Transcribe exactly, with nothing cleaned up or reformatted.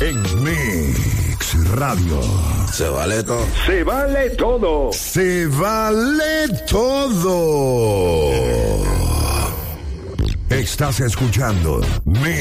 En Mix Radio. Se vale todo. Se vale todo. Se vale todo. Estás escuchando Mix.